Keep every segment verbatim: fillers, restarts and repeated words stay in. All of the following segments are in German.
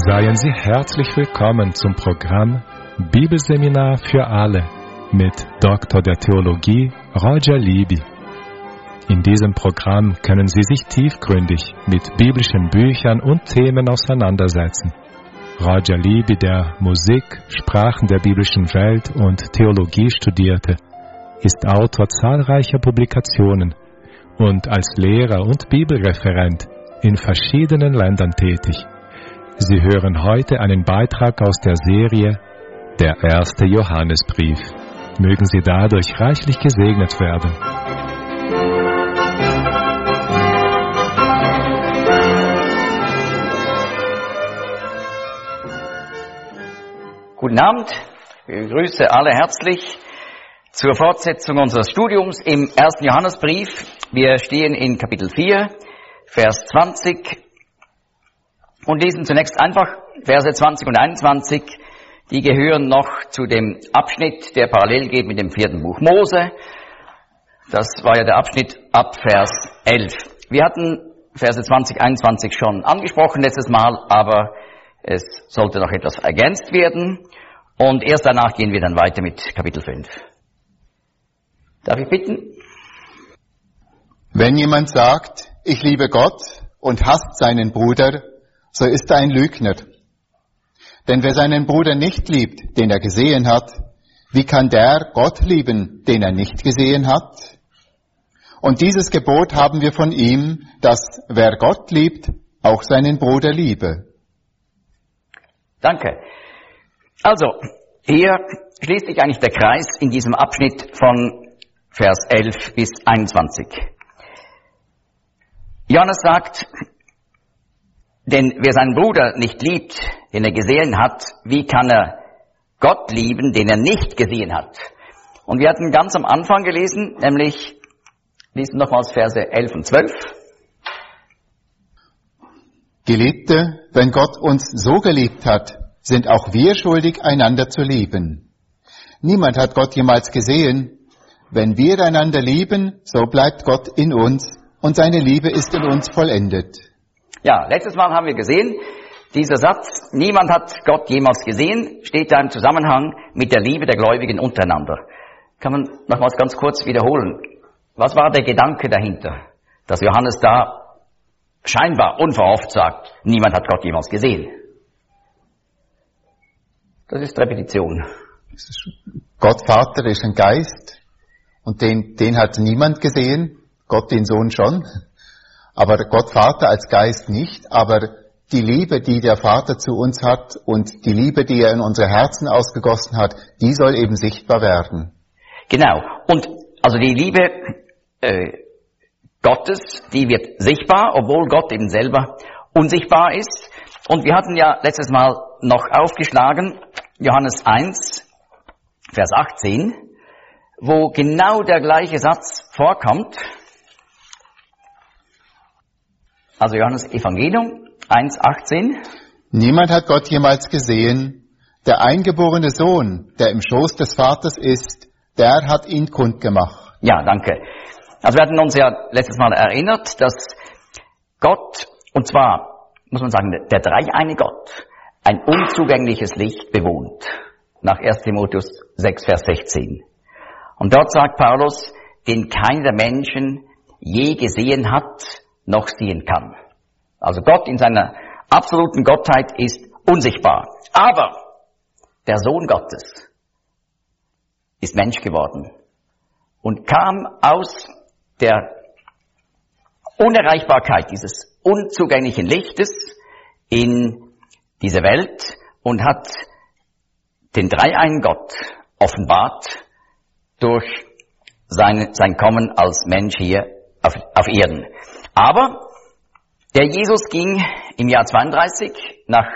Seien Sie herzlich willkommen zum Programm Bibelseminar für alle mit Doktor der Theologie Roger Libby. In diesem Programm können Sie sich tiefgründig mit biblischen Büchern und Themen auseinandersetzen. Roger Libby, der Musik, Sprachen der biblischen Welt und Theologie studierte, ist Autor zahlreicher Publikationen und als Lehrer und Bibelreferent in verschiedenen Ländern tätig. Sie hören heute einen Beitrag aus der Serie Der erste Johannesbrief. Mögen Sie dadurch reichlich gesegnet werden. Guten Abend, ich begrüße alle herzlich zur Fortsetzung unseres Studiums im ersten Johannesbrief. Wir stehen in Kapitel vier, Vers zwanzig und lesen zunächst einfach Verse zwanzig und einundzwanzig. Die gehören noch zu dem Abschnitt, der parallel geht mit dem vierten Buch Mose. Das war ja der Abschnitt ab Vers elf. Wir hatten Verse zwanzig, einundzwanzig schon angesprochen letztes Mal, aber es sollte noch etwas ergänzt werden. Und erst danach gehen wir dann weiter mit Kapitel fünf. Darf ich bitten? Wenn jemand sagt, ich liebe Gott und hasst seinen Bruder, so ist er ein Lügner. Denn wer seinen Bruder nicht liebt, den er gesehen hat, wie kann der Gott lieben, den er nicht gesehen hat? Und dieses Gebot haben wir von ihm, dass wer Gott liebt, auch seinen Bruder liebe. Danke. Also, hier schließt sich eigentlich der Kreis in diesem Abschnitt von Vers elf bis einundzwanzig. Johannes sagt, denn wer seinen Bruder nicht liebt, den er gesehen hat, wie kann er Gott lieben, den er nicht gesehen hat? Und wir hatten ganz am Anfang gelesen, nämlich, lesen nochmals Verse elf und zwölf. Geliebte, wenn Gott uns so geliebt hat, sind auch wir schuldig, einander zu lieben. Niemand hat Gott jemals gesehen. Wenn wir einander lieben, so bleibt Gott in uns und seine Liebe ist in uns vollendet. Ja, letztes Mal haben wir gesehen, dieser Satz, niemand hat Gott jemals gesehen, steht da im Zusammenhang mit der Liebe der Gläubigen untereinander. Kann man nochmals ganz kurz wiederholen. Was war der Gedanke dahinter, dass Johannes da scheinbar unverhofft sagt, niemand hat Gott jemals gesehen? Das ist Repetition. Gott Vater ist ein Geist und den, den hat niemand gesehen, Gott den Sohn schon. Aber Gott Vater als Geist nicht, aber die Liebe, die der Vater zu uns hat und die Liebe, die er in unsere Herzen ausgegossen hat, die soll eben sichtbar werden. Genau. Und also die Liebe äh, Gottes, die wird sichtbar, obwohl Gott eben selber unsichtbar ist. Und wir hatten ja letztes Mal noch aufgeschlagen, Johannes eins, Vers achtzehn, wo genau der gleiche Satz vorkommt. Also Johannes Evangelium eins, achtzehn. Niemand hat Gott jemals gesehen. Der eingeborene Sohn, der im Schoß des Vaters ist, der hat ihn kundgemacht. Ja, danke. Also wir hatten uns ja letztes Mal erinnert, dass Gott, und zwar, muss man sagen, der dreieine Gott, ein unzugängliches Licht bewohnt. Nach erster Timotheus sechs, Vers sechzehn. Und dort sagt Paulus, den keiner der Menschen je gesehen hat, noch sehen kann. Also Gott in seiner absoluten Gottheit ist unsichtbar. Aber der Sohn Gottes ist Mensch geworden und kam aus der Unerreichbarkeit dieses unzugänglichen Lichtes in diese Welt und hat den dreieinen Gott offenbart durch sein, sein Kommen als Mensch hier auf, auf Erden. Aber der Jesus ging im Jahr zweiunddreißig nach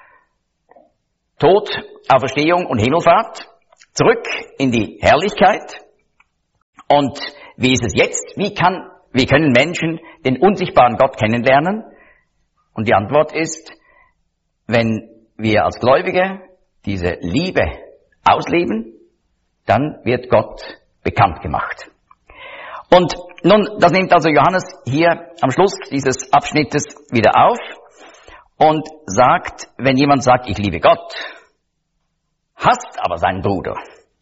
Tod, Auferstehung und Himmelfahrt zurück in die Herrlichkeit. Und wie ist es jetzt? Wie kann, wie können Menschen den unsichtbaren Gott kennenlernen? Und die Antwort ist, wenn wir als Gläubige diese Liebe ausleben, dann wird Gott bekannt gemacht. Und nun, das nimmt also Johannes hier am Schluss dieses Abschnittes wieder auf und sagt, wenn jemand sagt, ich liebe Gott, hasst aber seinen Bruder,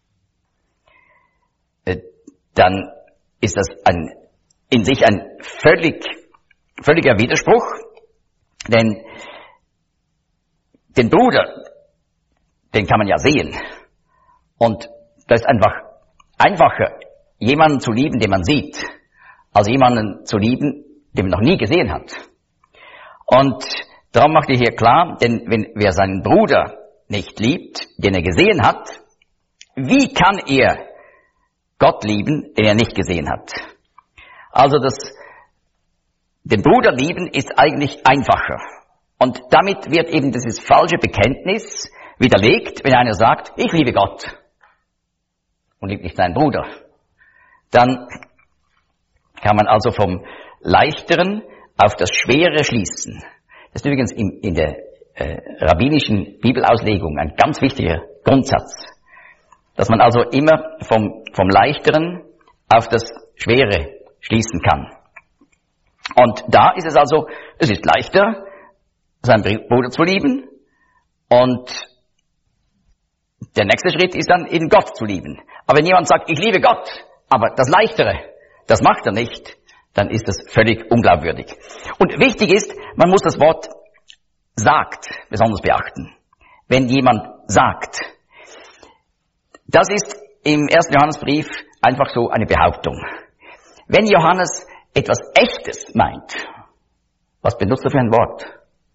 dann ist das ein, in sich ein völlig, völliger Widerspruch, denn den Bruder, den kann man ja sehen. Und das ist einfach einfacher, jemanden zu lieben, den man sieht, als jemanden zu lieben, den man noch nie gesehen hat. Und darum macht er hier klar, denn wenn wer seinen Bruder nicht liebt, den er gesehen hat, wie kann er Gott lieben, den er nicht gesehen hat? Also das, den Bruder lieben ist eigentlich einfacher. Und damit wird eben dieses falsche Bekenntnis widerlegt, wenn einer sagt, ich liebe Gott und liebt nicht seinen Bruder. Dann kann man also vom Leichteren auf das Schwere schließen. Das ist übrigens in, in der äh, rabbinischen Bibelauslegung ein ganz wichtiger Grundsatz, dass man also immer vom, vom Leichteren auf das Schwere schließen kann. Und da ist es also, es ist leichter, seinen Bruder zu lieben, und der nächste Schritt ist dann, eben Gott zu lieben. Aber wenn jemand sagt, ich liebe Gott, aber das Leichtere, das macht er nicht, dann ist das völlig unglaubwürdig. Und wichtig ist, man muss das Wort sagt besonders beachten. Wenn jemand sagt, das ist im ersten Johannesbrief einfach so eine Behauptung. Wenn Johannes etwas Echtes meint, was benutzt er für ein Wort?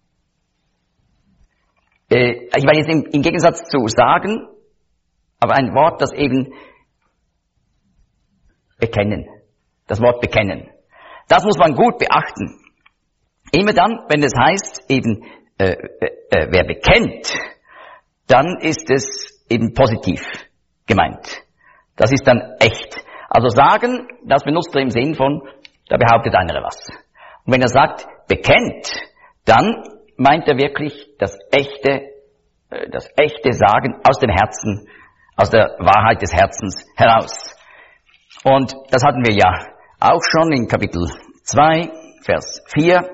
Äh, ich meine jetzt im, im Gegensatz zu sagen, aber ein Wort, das eben bekennen. Das Wort bekennen. Das muss man gut beachten. Immer dann, wenn es heißt, eben, äh, äh, wer bekennt, dann ist es eben positiv gemeint. Das ist dann echt. Also sagen, das benutzt er im Sinn von, da behauptet einer was. Und wenn er sagt, bekennt, dann meint er wirklich das echte, äh, das echte Sagen aus dem Herzen, aus der Wahrheit des Herzens heraus. Und das hatten wir ja auch schon in Kapitel zwei, Vers vier.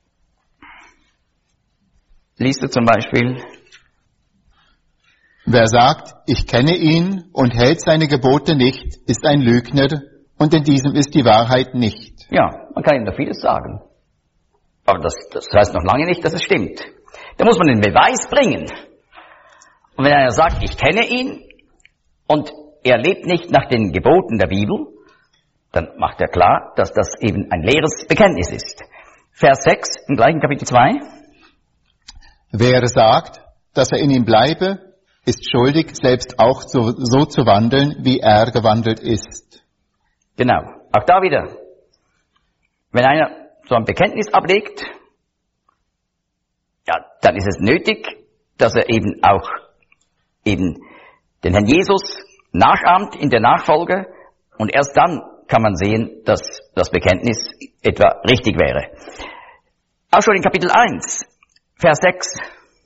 Liest du zum Beispiel? Wer sagt, ich kenne ihn und hält seine Gebote nicht, ist ein Lügner, und in diesem ist die Wahrheit nicht. Ja, man kann ihm da vieles sagen. Aber das, das heißt noch lange nicht, dass es stimmt. Da muss man den Beweis bringen. Und wenn einer sagt, ich kenne ihn, und er lebt nicht nach den Geboten der Bibel, dann macht er klar, dass das eben ein leeres Bekenntnis ist. Vers sechs im gleichen Kapitel zwei. Wer sagt, dass er in ihm bleibe, ist schuldig, selbst auch so, so zu wandeln, wie er gewandelt ist. Genau, auch da wieder. Wenn einer so ein Bekenntnis ablegt, ja, dann ist es nötig, dass er eben auch eben den Herrn Jesus nachahmt in der Nachfolge, und erst dann kann man sehen, dass das Bekenntnis etwa richtig wäre. Auch schon in Kapitel eins, Vers sechs.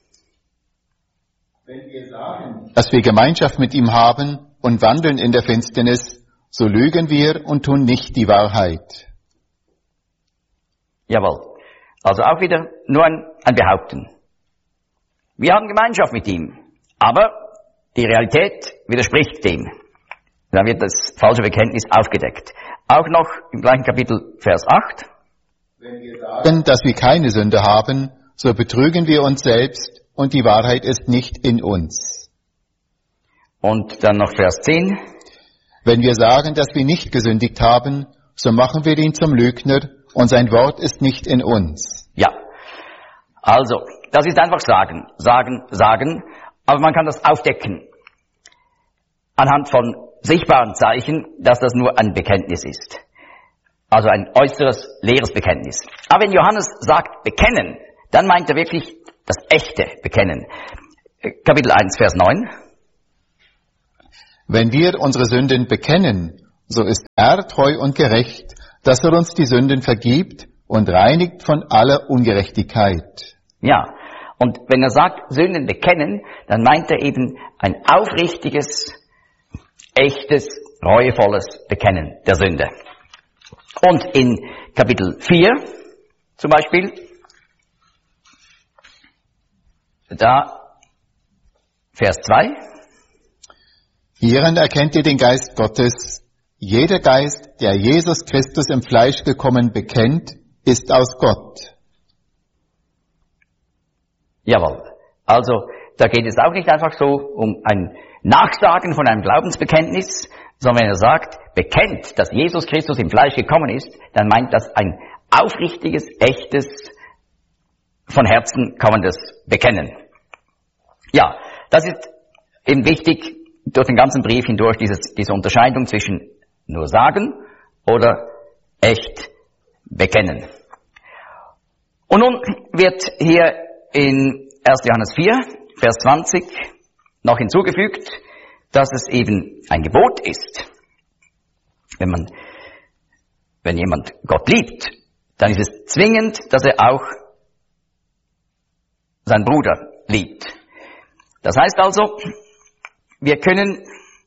Wenn wir sagen, dass wir Gemeinschaft mit ihm haben und wandeln in der Finsternis, so lügen wir und tun nicht die Wahrheit. Jawohl. Also auch wieder nur ein, ein Behaupten. Wir haben Gemeinschaft mit ihm, aber die Realität widerspricht dem. Dann wird das falsche Bekenntnis aufgedeckt. Auch noch im gleichen Kapitel, Vers acht. Wenn wir sagen, dass wir keine Sünde haben, so betrügen wir uns selbst und die Wahrheit ist nicht in uns. Und dann noch Vers zehn. Wenn wir sagen, dass wir nicht gesündigt haben, so machen wir ihn zum Lügner und sein Wort ist nicht in uns. Ja, also, das ist einfach sagen, sagen, sagen, aber man kann das aufdecken anhand von sichtbaren Zeichen, dass das nur ein Bekenntnis ist. Also ein äußeres, leeres Bekenntnis. Aber wenn Johannes sagt bekennen, dann meint er wirklich das echte Bekennen. Kapitel eins, Vers neun. Wenn wir unsere Sünden bekennen, so ist er treu und gerecht, dass er uns die Sünden vergibt und reinigt von aller Ungerechtigkeit. Ja, und wenn er sagt Sünden bekennen, dann meint er eben ein aufrichtiges, echtes, reuevolles Bekennen der Sünde. Und in Kapitel vier zum Beispiel, da Vers zwei. Hieran erkennt ihr den Geist Gottes. Jeder Geist, der Jesus Christus im Fleisch gekommen bekennt, ist aus Gott. Jawohl. Also, da geht es auch nicht einfach so um ein Nachsagen von einem Glaubensbekenntnis, sondern wenn er sagt, bekennt, dass Jesus Christus im Fleisch gekommen ist, dann meint das ein aufrichtiges, echtes, von Herzen kommendes Bekennen. Ja, das ist eben wichtig durch den ganzen Brief hindurch, dieses, diese Unterscheidung zwischen nur sagen oder echt bekennen. Und nun wird hier in erster Johannes vier, Vers zwanzig noch hinzugefügt, dass es eben ein Gebot ist. Wenn man, wenn jemand Gott liebt, dann ist es zwingend, dass er auch seinen Bruder liebt. Das heißt also, wir können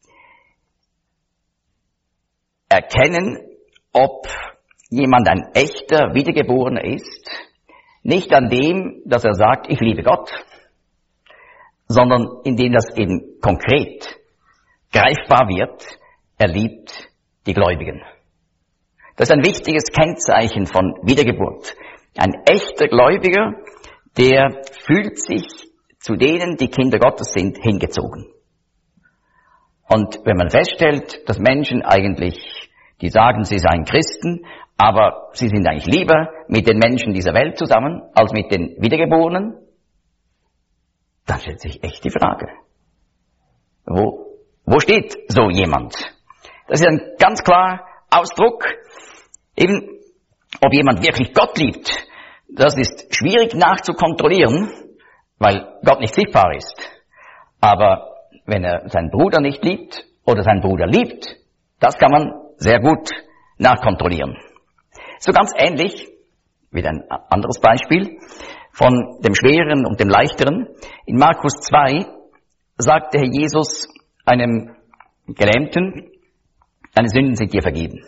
erkennen, ob jemand ein echter Wiedergeborener ist, nicht an dem, dass er sagt, ich liebe Gott, sondern indem das eben konkret greifbar wird, er liebt die Gläubigen. Das ist ein wichtiges Kennzeichen von Wiedergeburt. Ein echter Gläubiger, der fühlt sich zu denen, die Kinder Gottes sind, hingezogen. Und wenn man feststellt, dass Menschen eigentlich, die sagen, sie seien Christen, aber sie sind eigentlich lieber mit den Menschen dieser Welt zusammen, als mit den Wiedergeborenen, dann stellt sich echt die Frage, wo, wo steht so jemand? Das ist ein ganz klarer Ausdruck, eben, ob jemand wirklich Gott liebt. Das ist schwierig nachzukontrollieren, weil Gott nicht sichtbar ist. Aber wenn er seinen Bruder nicht liebt oder seinen Bruder liebt, das kann man sehr gut nachkontrollieren. So ganz ähnlich, wieder ein anderes Beispiel, von dem Schwereren und dem Leichteren. In Markus zwei sagte Herr Jesus einem Gelähmten, deine Sünden sind dir vergeben.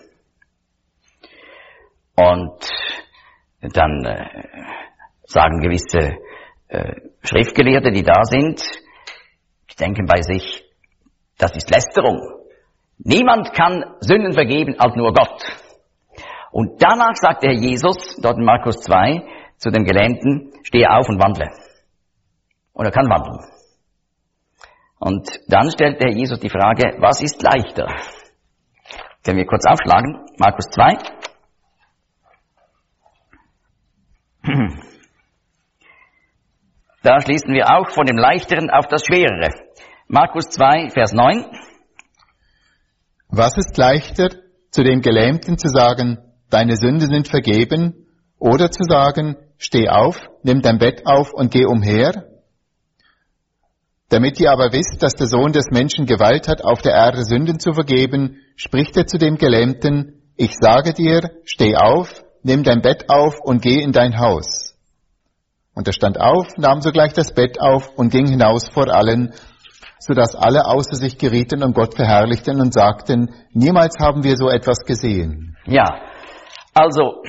Und dann äh, sagen gewisse äh, Schriftgelehrte, die da sind, die denken bei sich, das ist Lästerung. Niemand kann Sünden vergeben als nur Gott. Und danach sagte Herr Jesus, dort in Markus zwei, zu dem Gelähmten, stehe auf und wandle. Und er kann wandeln. Und dann stellte Herr Jesus die Frage, was ist leichter? Können wir kurz aufschlagen, Markus zwei. Da schließen wir auch von dem Leichteren auf das Schwerere. Markus zwei, Vers neun. Was ist leichter, zu dem Gelähmten zu sagen, deine Sünden sind vergeben, oder zu sagen, steh auf, nimm dein Bett auf und geh umher? Damit ihr aber wisst, dass der Sohn des Menschen Gewalt hat, auf der Erde Sünden zu vergeben, spricht er zu dem Gelähmten, ich sage dir, steh auf, nimm dein Bett auf und geh in dein Haus. Und er stand auf, nahm sogleich das Bett auf und ging hinaus vor allen, sodass alle außer sich gerieten und Gott verherrlichten und sagten, niemals haben wir so etwas gesehen. Ja, also,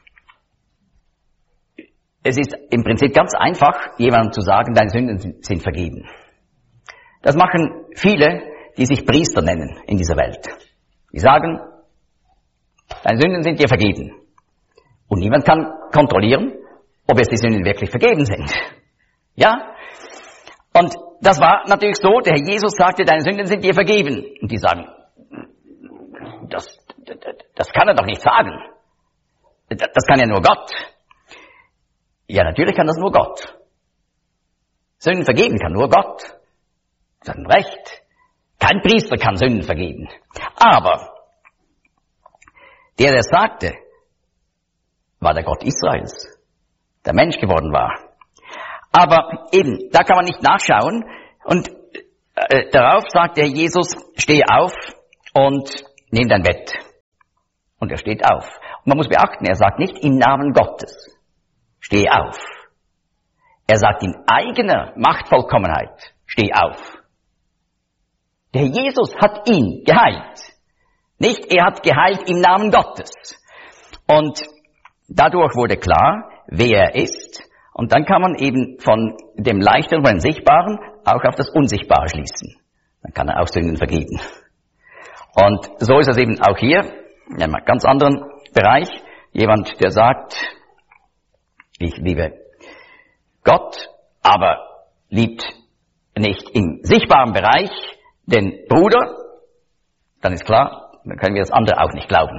es ist im Prinzip ganz einfach, jemandem zu sagen, deine Sünden sind vergeben. Das machen viele, die sich Priester nennen in dieser Welt. Die sagen, deine Sünden sind dir vergeben. Und niemand kann kontrollieren, ob es die Sünden wirklich vergeben sind. Ja? Und das war natürlich so, der Herr Jesus sagte, deine Sünden sind dir vergeben. Und die sagen, das, das kann er doch nicht sagen. Das kann ja nur Gott. Ja, natürlich kann das nur Gott. Sünden vergeben kann nur Gott. Sie haben recht. Kein Priester kann Sünden vergeben. Aber der, der sagte, war der Gott Israels, der Mensch geworden war. Aber eben, da kann man nicht nachschauen. Und äh, darauf sagt der Jesus, steh auf und nimm dein Bett. Und er steht auf. Und man muss beachten, er sagt nicht im Namen Gottes, steh auf. Er sagt in eigener Machtvollkommenheit, steh auf. Der Jesus hat ihn geheilt. Nicht, er hat geheilt im Namen Gottes. Und dadurch wurde klar, wer er ist Und dann kann man eben von dem Leichteren, von dem Sichtbaren, auch auf das Unsichtbare schließen. Dann kann er auch Sünden vergeben. Und so ist es eben auch hier, in einem ganz anderen Bereich. Jemand, der sagt, ich liebe Gott, aber liebt nicht im sichtbaren Bereich den Bruder, dann ist klar, dann können wir das andere auch nicht glauben.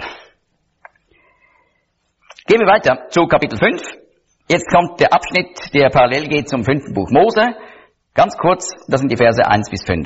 Gehen wir weiter zu Kapitel fünf. Jetzt kommt der Abschnitt, der parallel geht zum fünften Buch Mose. Ganz kurz, das sind die Verse eins bis fünf.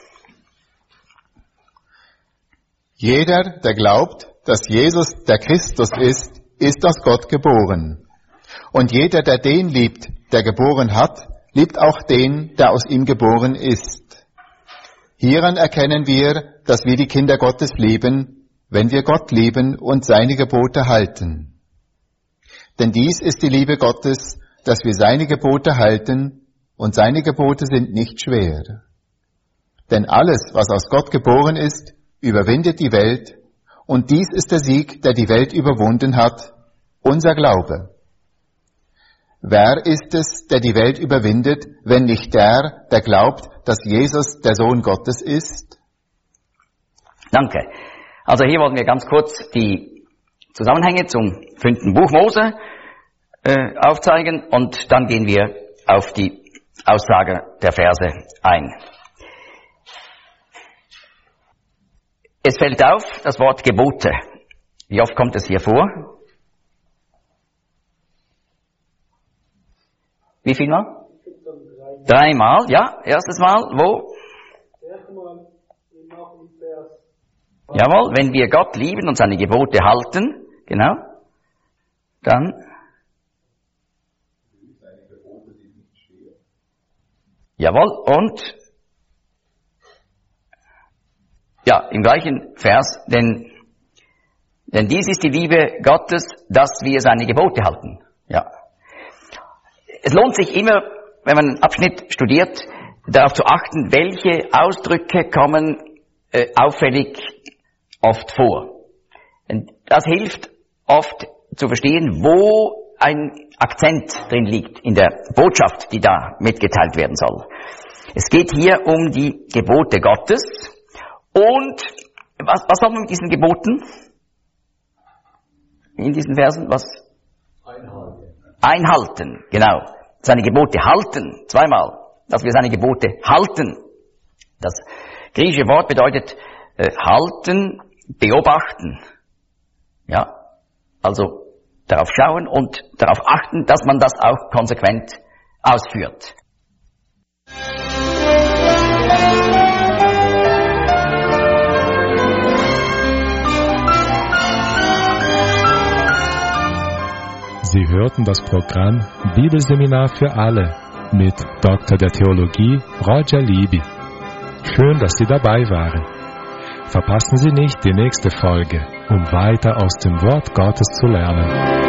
Jeder, der glaubt, dass Jesus der Christus ist, ist aus Gott geboren. Und jeder, der den liebt, der geboren hat, liebt auch den, der aus ihm geboren ist. Hieran erkennen wir, dass wir die Kinder Gottes lieben, wenn wir Gott lieben und seine Gebote halten. Denn dies ist die Liebe Gottes, dass wir seine Gebote halten, und seine Gebote sind nicht schwer. Denn alles, was aus Gott geboren ist, überwindet die Welt, und dies ist der Sieg, der die Welt überwunden hat, unser Glaube. Wer ist es, der die Welt überwindet, wenn nicht der, der glaubt, dass Jesus der Sohn Gottes ist? Danke. Also hier wollen wir ganz kurz die Zusammenhänge zum fünften Buch Mose äh, aufzeigen und dann gehen wir auf die Aussage der Verse ein. Es fällt auf, das Wort Gebote. Wie oft kommt es hier vor? Wie viel Mal? Dreimal, ja. Erstes Mal, wo? Jawohl, wenn wir Gott lieben und seine Gebote halten, genau, dann jawohl, und ja, im gleichen Vers, denn, denn dies ist die Liebe Gottes, dass wir seine Gebote halten. Ja. Es lohnt sich immer, wenn man einen Abschnitt studiert, darauf zu achten, welche Ausdrücke kommen äh, auffällig oft vor. Und das hilft oft zu verstehen, wo ein Akzent drin liegt in der Botschaft, die da mitgeteilt werden soll. Es geht hier um die Gebote Gottes. Und was, was soll man mit diesen Geboten? In diesen Versen, was? Einhalten. Einhalten, genau. Seine Gebote halten, zweimal. Dass wir seine Gebote halten. Das griechische Wort bedeutet äh, halten, beobachten. Ja, also darauf schauen und darauf achten, dass man das auch konsequent ausführt. Sie hörten das Programm Bibelseminar für alle mit Doktor der Theologie Roger Libby. Schön, dass Sie dabei waren. Verpassen Sie nicht die nächste Folge, um weiter aus dem Wort Gottes zu lernen.